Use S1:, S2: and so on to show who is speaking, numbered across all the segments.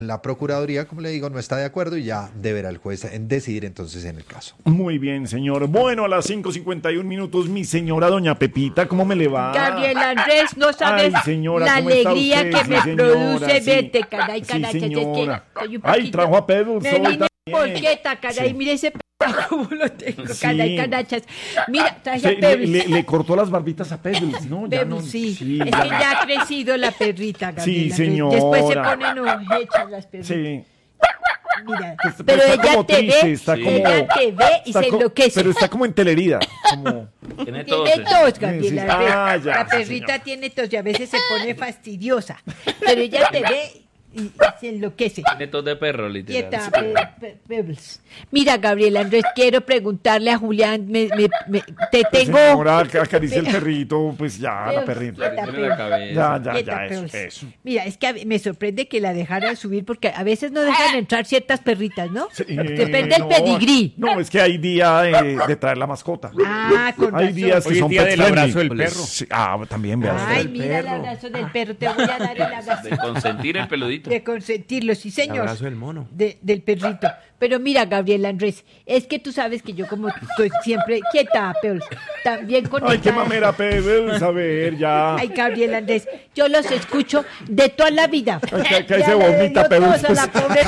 S1: La Procuraduría, como le digo, no está de acuerdo y ya deberá el juez en decidir entonces en el caso.
S2: Muy bien, señor. Bueno, a las 5:51, mi señora doña Pepita, ¿cómo me le va?
S3: Gabriel Andrés, no sabes
S2: Ay, señora,
S3: la
S2: ¿cómo está
S3: alegría
S2: usted?
S3: que
S2: Sí,
S3: me
S2: señora,
S3: produce
S2: sí.
S3: verte, caray,
S2: Sí,
S3: caray,
S2: señora.
S3: soy un
S2: Ay,
S3: poquito-
S2: trajo a Pedro
S3: Me
S2: hoy
S3: vine
S2: también.
S3: porqueta, caray,
S2: Sí.
S3: mire ese p***, cómo lo tengo,
S2: Sí.
S3: caray, carachas. Mira, traje a
S2: Le,
S3: Pebbles.
S2: le cortó las barbitas a Pedro, ¿no? Ya no.
S3: Pebbles, sí.
S2: Sí,
S3: Es
S2: ya
S3: que
S2: no.
S3: ya ha crecido la perrita, Gabriel
S2: Sí,
S3: Andrés.
S2: señora.
S3: Después se ponen hechas las perritas.
S2: Sí.
S3: Mira,
S2: Pero
S3: pero
S2: está
S3: ella
S2: como
S3: te
S2: triste,
S3: ve,
S2: está como-
S3: ella te ve y
S2: Está
S3: se enloquece.
S2: Pero está como en teleherida. Como...
S4: Tiene tos.
S3: Tiene tos, Gabriela.
S2: Sí, sí.
S3: Andrés.
S2: Ah, ya,
S3: La
S2: sí,
S3: perrita
S2: señor.
S3: tiene tos y a veces se pone fastidiosa. Pero ella te ve y se enloquece.
S4: Tiene tos de perro, literal.
S3: Quieta, Pebbles. Mira, Gabriel Andrés, quiero preguntarle a Julián, te tengo...
S2: Señora, acaricia el perrito, pues ya, la
S3: Pebbles,
S2: perrita.
S3: quieta,
S4: Tiene la
S3: Pebbles.
S4: cabeza.
S2: Ya,
S3: Quieta,
S2: eso,
S3: Pebbles.
S2: eso.
S3: Mira, es que me sorprende que la dejaran subir porque a veces no dejan entrar ciertas perritas, ¿no?
S2: Sí,
S3: Depende del
S2: no,
S3: pedigrí.
S2: No, es que hay día de traer la mascota.
S3: Ah, con
S2: Hay
S3: razón.
S2: días que
S5: Hoy es
S2: son
S5: día
S2: pet
S5: del
S2: friendly.
S5: abrazo del perro.
S2: Sí, también, vea.
S3: Ay,
S5: del
S3: mira el
S5: perro.
S3: abrazo del perro, te voy a dar el abrazo.
S4: De consentir el peludito.
S3: De consentirlo, sí, señor.
S5: El abrazo del mono.
S3: Del perrito. Pero mira, Gabriel Andrés, es que tú sabes que yo como estoy siempre quieta, Peul, también con
S2: Ay, qué mamera, Pedro, a ver, ya.
S3: Ay, Gabriel Andrés, yo los escucho de toda la vida.
S2: Ay, que ahí
S3: Ya
S2: se
S3: le
S2: vomita,
S3: dio
S2: Peul,
S3: tos a
S2: pues.
S3: la pobre.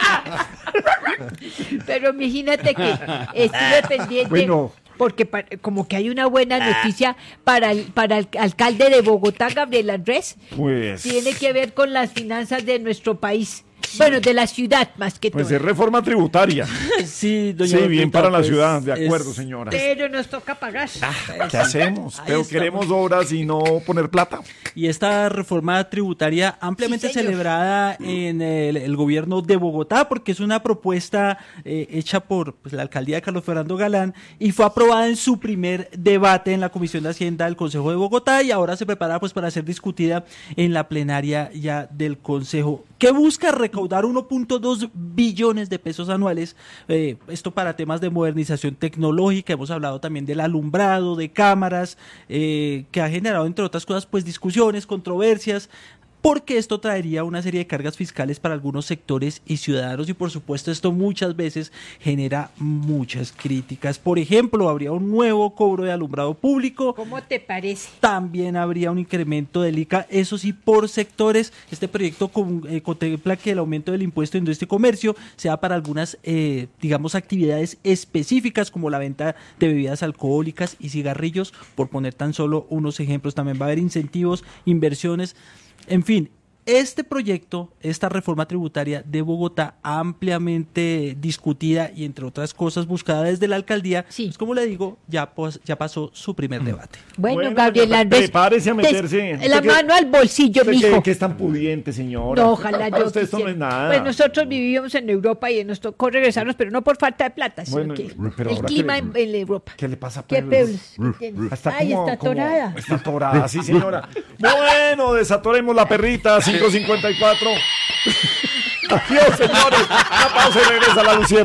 S3: Pero imagínate que estuve pendiente.
S2: Bueno.
S3: Porque como que hay una buena noticia para el alcalde de Bogotá, Gabriel Andrés.
S2: Pues,
S3: Tiene que ver con las finanzas de nuestro país. Bueno, de la ciudad más que
S2: pues
S3: todo.
S2: es reforma tributaria.
S6: Sí, doña
S2: Sí, bien
S6: Pepita,
S2: para la
S6: pues,
S2: ciudad, de
S6: es-
S2: acuerdo, señora.
S3: Pero nos toca pagar.
S2: ¿Qué hacemos?
S6: Ahí
S2: Pero
S6: estamos.
S2: queremos obras y no poner plata.
S6: Y esta reforma tributaria ampliamente
S3: Sí, señor.
S6: celebrada en el gobierno de Bogotá, porque es una propuesta hecha por la alcaldía de Carlos Fernando Galán y fue aprobada en su primer debate en la Comisión de Hacienda del Consejo de Bogotá y ahora se prepara pues para ser discutida en la plenaria ya del Consejo, que busca recaudar 1.2 billones de pesos anuales, esto para temas de modernización tecnológica. Hemos hablado también del alumbrado, de cámaras, que ha generado, entre otras cosas, pues discusiones, controversias, porque esto traería una serie de cargas fiscales para algunos sectores y ciudadanos y por supuesto esto muchas veces genera muchas críticas. Por ejemplo, habría un nuevo cobro de alumbrado público.
S3: ¿Cómo te parece?
S6: También habría un incremento del ICA, eso sí, por sectores. Este proyecto contempla que el aumento del impuesto de industria y comercio sea para algunas, digamos, actividades específicas como la venta de bebidas alcohólicas y cigarrillos, por poner tan solo unos ejemplos. También va a haber incentivos, inversiones. En fin, este proyecto, esta reforma tributaria de Bogotá, ampliamente discutida y entre otras cosas buscada desde la alcaldía,
S3: Sí.
S6: pues como le digo, ya pasó su primer debate.
S3: Bueno, Gabriel Andrés,
S2: prepárese a meterse.
S3: la
S2: Usted que-
S3: mano al bolsillo,
S2: usted
S3: mijo.
S2: que es tan pudiente, señora.
S3: No, ojalá
S2: Para
S3: yo
S2: usted esto no es
S3: quisiera.
S2: nada.
S3: Pues nosotros vivíamos en Europa y nos tocó regresarnos, pero no por falta de plata, sino
S2: Bueno,
S3: que
S2: pero
S3: el
S2: ahora
S3: clima
S2: que-
S3: en Europa.
S2: ¿Qué le pasa a
S3: ¿Qué
S2: Pebbles?
S3: Pebbles?
S2: Está
S3: Ay,
S2: como-
S3: está
S2: como-
S3: atorada.
S2: Está atorada, sí, señora. Bueno, desatoremos la perrita, 5:54. Adiós, señores. La pausa y regresa la Lucía.